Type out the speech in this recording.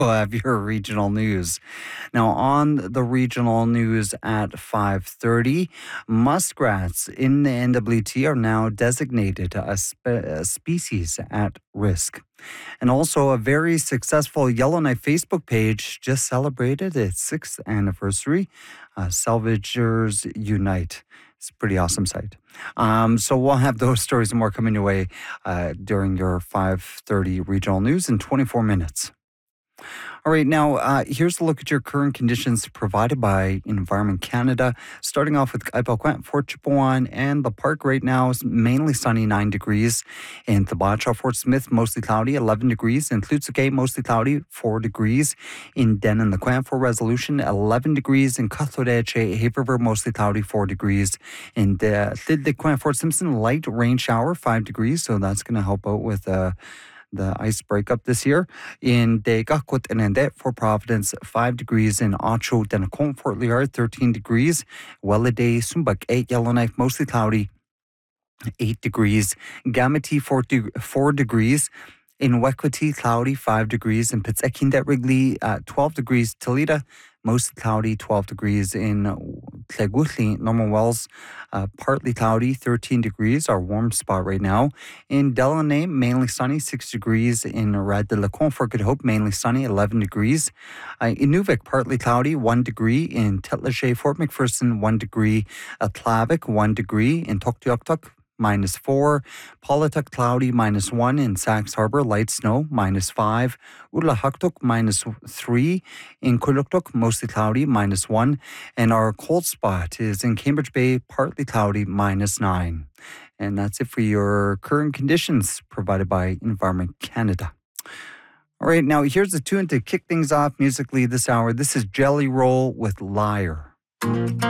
We'll have your regional news. Now, on the regional news at 5:30, muskrats in the NWT are now designated a species at risk. And also, a very successful Yellowknife Facebook page just celebrated its 6th anniversary. Salvagers Unite. It's a pretty awesome site. So we'll have those stories and more coming your way during your 5:30 regional news in 24 minutes. All right, now here's a look at your current conditions provided by Environment Canada. Starting off with Kaipakwet, Fort Chipewyan, and the park right now is mainly sunny, 9 degrees. In Thibacha, Fort Smith, mostly cloudy, 11 degrees. In Tlutsuke, mostly cloudy, 4 degrees. In Denon, the Kwant, for Resolution, 11 degrees. In Kathoreche, Haverver, mostly cloudy, 4 degrees. In the Kwant, Fort Simpson, light rain shower, 5 degrees. So that's going to help out with the ice breakup this year. In Degakut and Endet, for Providence, 5 degrees. In Ocho, Denacon, Fort Liard, 13 degrees. Welladay, Sumbak, 8, Yellowknife, mostly cloudy, 8 degrees. Gamity, 4 degrees. In Wekwati, cloudy, 5 degrees. In Pitsekindet, Wrigley, 12 degrees. Toledo, mostly cloudy, 12 degrees. In Tleguthli, Norman Wells, partly cloudy, 13 degrees, our warm spot right now. In Delaney, mainly sunny, 6 degrees. In Rad de la Con, Fort Good Hope, mainly sunny, 11 degrees. In Nuvik, partly cloudy, 1 degree. In Tetlache, Fort McPherson, 1 degree. Atlavik, 1 degree. In Tuktoyaktuk, -4. Polituk, cloudy, -1. In Sachs Harbor, light snow, -5. Ulahaktuk, -3. In Kuluktuk, mostly cloudy, -1. And our cold spot is in Cambridge Bay, partly cloudy, -9. And that's it for your current conditions provided by Environment Canada. All right, now here's a tune to kick things off musically this hour. This is Jelly Roll with Liar.